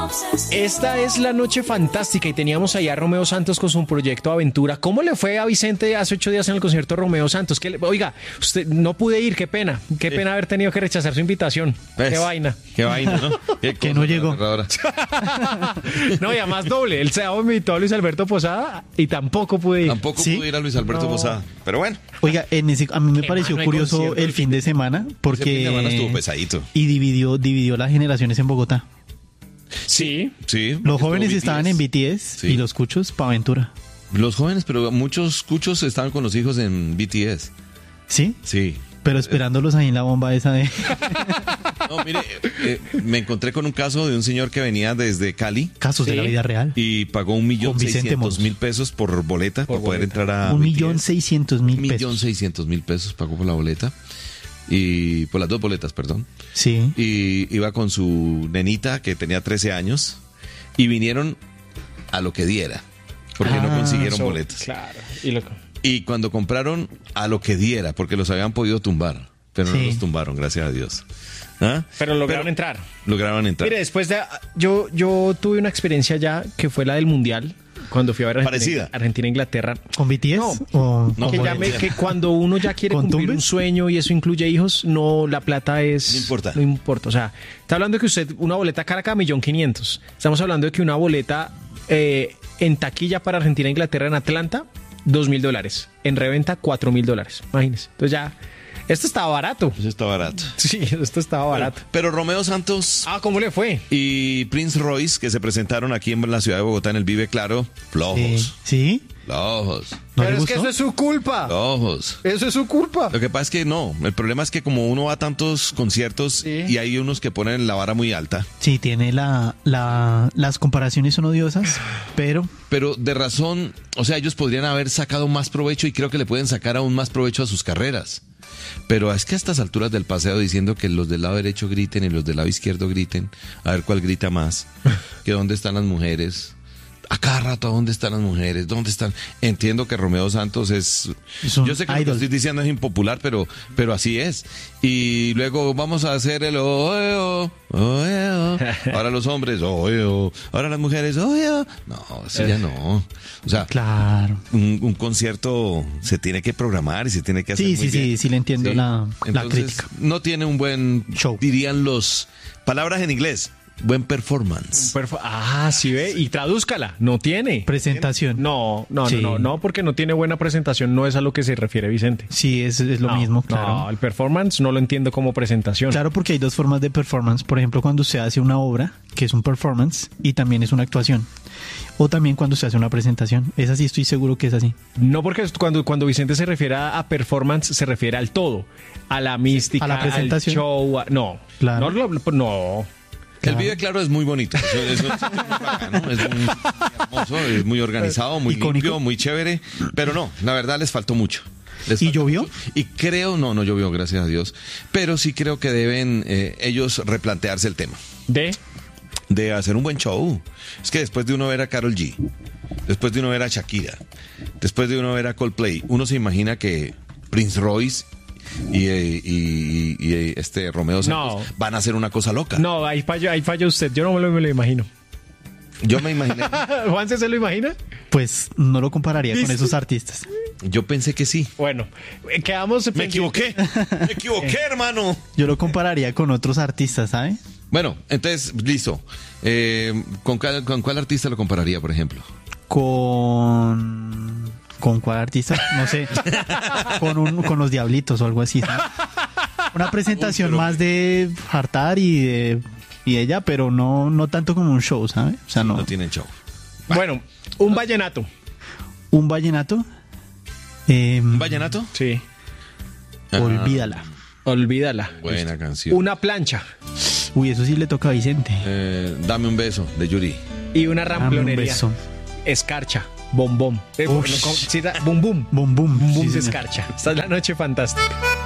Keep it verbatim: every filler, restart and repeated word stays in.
Esta es la noche fantástica y teníamos allá a Romeo Santos con su proyecto Aventura. ¿Cómo le fue a Vicente hace ocho días en el concierto de Romeo Santos? Que le, oiga, usted no pude ir, qué pena. Qué pena haber tenido que rechazar su invitación. ¿Ves? Qué vaina. Qué vaina, ¿no? Qué que no llegó. No, y además doble. El sábado me invitó a Luis Alberto Posada y tampoco pude ir. Tampoco ¿Sí? pude ir a Luis Alberto No. Posada. Pero bueno. Oiga, en ese, a mí me Qué pareció mano de curioso concierto el fin de semana porque Ese fin de semana estuvo pesadito. y dividió dividió las generaciones en Bogotá. Sí. Sí. Los estuvo jóvenes B T S. estaban en B T S Sí. y los cuchos pa' Aventura. Los jóvenes, pero muchos cuchos estaban con los hijos en B T S. ¿Sí? Sí. Pero esperándolos ahí en la bomba esa de... No, mire, eh, me encontré con un caso de un señor que venía desde Cali Casos Sí. de la vida real. y pagó un millón Con Vicente seiscientos Mons. mil pesos por boleta Por para poder boleta. entrar a Un B T S. millón seiscientos mil Un millón pesos. seiscientos mil pesos pagó por la boleta. Y por las dos boletas, perdón. Sí. Y iba con su nenita que tenía trece años y vinieron a lo que diera, porque no Ah, consiguieron So, boletas. Claro. Y lo- Y cuando compraron, a lo que diera, porque los habían podido tumbar, pero Sí. no los tumbaron, gracias a Dios. ¿Ah? Pero lograron Pero entrar. Lograron entrar. Mire, después de... Yo, yo tuve una experiencia ya que fue la del Mundial, cuando fui a ver Parecida. Argentina, Argentina Inglaterra. ¿Con B T S? No, o no, que, con ya me- Bolivia? que cuando uno ya quiere ¿Con cumplir Tumbes? un sueño y eso incluye hijos, no, la plata es... No importa. No importa. O sea, está hablando de que usted, una boleta cara cada millón quinientos. Estamos hablando de que una boleta eh, en taquilla para Argentina e Inglaterra en Atlanta, dos mil dólares. En reventa, cuatro mil dólares. Imagínese. Entonces ya, esto estaba barato. Eso está barato. Sí, esto estaba barato. Pero Romeo Santos Ah, ¿cómo le fue? y Prince Royce, que se presentaron aquí en la ciudad de Bogotá en el Vive Claro, flojos, Sí. ¿Sí? flojos, ¿No Pero le es que gustó? eso es su culpa. flojos. Eso es su culpa. Lo que pasa es que no, el problema es que como uno va a tantos conciertos Sí. y hay unos que ponen la vara muy alta, Sí, tiene la, la... Las comparaciones son odiosas, pero... pero de razón, o sea, ellos podrían haber sacado más provecho y creo que le pueden sacar aún más provecho a sus carreras. Pero es que a estas alturas del paseo diciendo que los del lado derecho griten y los del lado izquierdo griten, a ver cuál grita más, que dónde están las mujeres. A cada rato, ¿dónde están las mujeres? ¿Dónde están? Entiendo que Romeo Santos es... Es un Yo sé que lo que idol. estoy diciendo es impopular, pero, pero así es. Y luego vamos a hacer el... oe, oh, oe, oh. Ahora los hombres... oe, oh. Ahora las mujeres... oe, oh. No, eso ya no. O sea, Claro. un, un concierto se tiene que programar y se tiene que hacer Sí, muy sí, sí, bien. sí le entiendo la- la Entonces, crítica. no tiene un buen... Show. Dirían los... Palabras en inglés. Buen performance. Perfo- Ah, sí ve, y tradúzcala, no tiene. Presentación. No, no, Sí. no, no, no, porque no tiene buena presentación, no es a lo que se refiere Vicente. Sí, es, es lo No, mismo, No, claro. el performance no lo entiendo como presentación. Claro, porque hay dos formas de performance. Por ejemplo, cuando usted hace una obra, que es un performance, y también es una actuación. O también cuando se hace una presentación. Esa sí estoy seguro que es así. No, porque es- cuando, cuando Vicente se refiere a a performance, se refiere al todo, a la mística, a la presentación. al show, a- no, Claro. no, lo- no. El Vive Claro es muy bonito. Eso, eso es muy bacano, es muy hermoso, es muy organizado, muy Icónico. limpio, muy chévere. Pero no, la verdad les faltó mucho. Les ¿Y faltó llovió? mucho. Y creo, no, no llovió, gracias a Dios. Pero sí creo que deben eh, ellos replantearse el tema. De De hacer un buen show. Es que después de uno ver a Karol G, después de uno ver a Shakira, después de uno ver a Coldplay, uno se imagina que Prince Royce y, eh, y- y- y, este Romeo Santos No. van a hacer una cosa loca. no, ahí falla, ahí falla usted, yo no me lo, me lo imagino. Yo me imaginé, ¿Juanse se lo imagina? Pues no lo compararía con ¿Viste? esos artistas. yo pensé que sí. Bueno, eh, quedamos... Me equivoqué, me equivoqué, hermano. Yo lo compararía con otros artistas, ¿sabe? Bueno, entonces, listo. Eh, ¿con, cuál, ¿Con cuál artista lo compararía, por ejemplo? Con... ¿Con cuál artista? No sé. con, un, con los Diablitos o algo así, ¿sabe? Una presentación Uy, pero- más de hartar y de... Y ella, pero no, no tanto como un show, ¿sabe? O sea, no. No tienen show. Bueno, un vallenato. Un vallenato. Eh, ¿Un vallenato? Sí. Ah, Olvídala. Olvídala. buena canción. Una plancha Uy, eso sí le toca a Vicente. Eh, Dame un beso, de Yuri. y una Dame un ramplonería. beso. Escarcha. Bombón. Eh, Ush. no, con- sí, da- bum bum. Bum, bum. Bum Sí, de señor. escarcha. Esta es la noche fantástica.